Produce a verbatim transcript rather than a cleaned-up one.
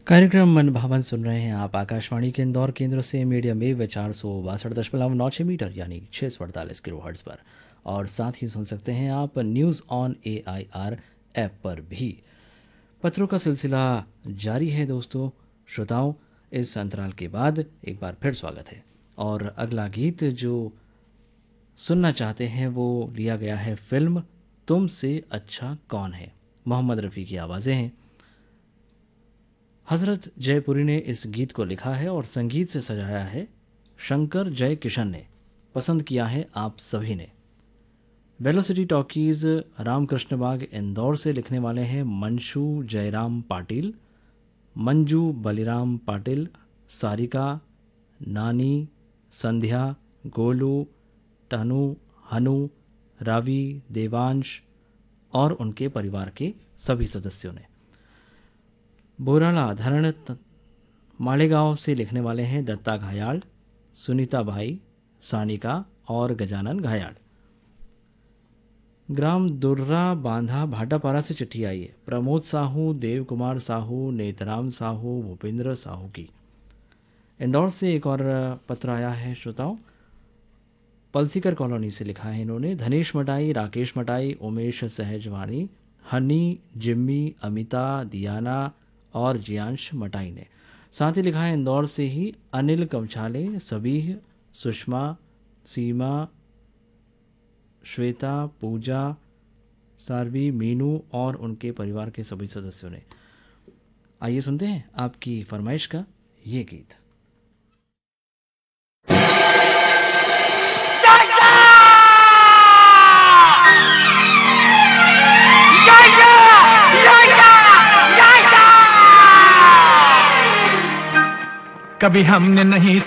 कार्यक्रम मन भावन सुन रहे हैं आप आकाशवाणी के इंदौर केंद्र से मीडियम वेव चार सौ बासठ दशमलव नौ छः मीटर यानी छः सौ अड़तालीस किलो हर्ट्ज़ पर। और साथ ही सुन सकते हैं आप news on A I R app पर भी। पत्रों का सिलसिला जारी है दोस्तों श्रोताओं। इस अंतराल के बाद एक बार फिर स्वागत है और अगला गीत जो सुनना चाहते हैं वो लिया गया है फिल्म तुमसे अच्छा कौन है। मोहम्मद रफ़ी की आवाज़ें हैं। हज़रत जयपुरी ने इस गीत को लिखा है और संगीत से सजाया है शंकर जय किशन ने। पसंद किया है आप सभी ने। वेलोसिटी टॉकीज़ रामकृष्ण बाग इंदौर से लिखने वाले हैं मंशु जयराम पाटिल, मंजू बलिराम पाटिल, सारिका, नानी, संध्या, गोलू, तनु, हनु, रावी, देवांश और उनके परिवार के सभी सदस्यों ने। बोराला धरण मालेगांव से लिखने वाले हैं दत्ता घायाल, सुनीता भाई, सानिका और गजानन घायाल। ग्राम दुर्रा बांधा भाटापारा से चिट्ठी आई है प्रमोद साहू, देव कुमार साहू, नेतराम साहू, भूपेंद्र साहू की। इंदौर से एक और पत्र आया है श्रोताओं, पलसीकर कॉलोनी से लिखा है इन्होंने धनेश मटाई, राकेश मटाई, उमेश सहजवानी, हनी, जिम्मी, अमिता, दियाना और जियांश मटाई ने। साथ ही लिखा है इंदौर से ही अनिल कमछाले, सबीह, सुषमा, सीमा, श्वेता, पूजा, सारवी, मीनू और उनके परिवार के सभी सदस्यों ने। आइए सुनते हैं आपकी फरमाइश का ये गीत। कभी हमने नहीं